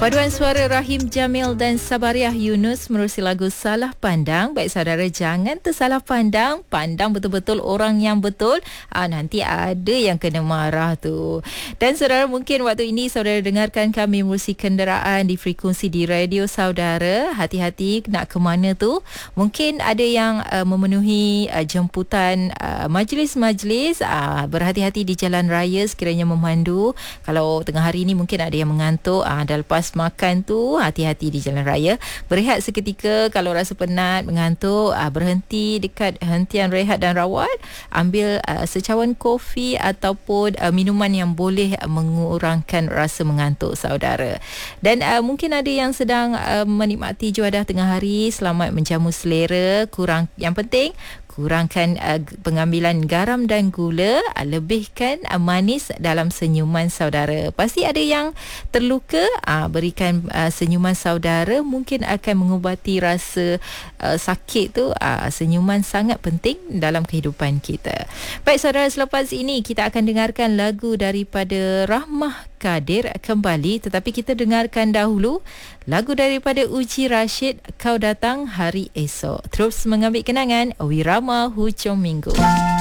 Paduan suara Rahim Jamil dan Sabariah Yunus menerusi lagu Salah Pandang. Baik saudara, jangan tersalah pandang. Pandang betul-betul orang yang betul. Nanti ada yang kena marah tu. Dan saudara, mungkin waktu ini saudara dengarkan kami menerusi kenderaan di frekuensi di radio saudara. Hati-hati nak ke mana tu. Mungkin ada yang memenuhi jemputan majlis-majlis. Berhati-hati di jalan raya sekiranya memandu. Kalau tengah hari ni mungkin ada yang mengantuk. Dah lepas makan tu, hati-hati di jalan raya. Berehat seketika. Kalau rasa penat, mengantuk, berhenti dekat hentian rehat dan rawat, ambil secawan kopi ataupun minuman yang boleh mengurangkan rasa mengantuk saudara. Dan mungkin ada yang sedang menikmati juadah tengah hari. Selamat menjamu selera. Yang penting kurangkan pengambilan garam dan gula, lebihkan manis dalam senyuman saudara. Pasti ada yang terluka, berikan senyuman saudara, mungkin akan mengubati rasa sakit tu. Senyuman sangat penting dalam kehidupan kita. Baik saudara, selepas ini kita akan dengarkan lagu daripada Rahmah Kadir kembali, tetapi kita dengarkan dahulu lagu daripada Uji Rashid, Kau Datang Hari Esok. Terus mengambil kenangan Wirama Hujung Minggu.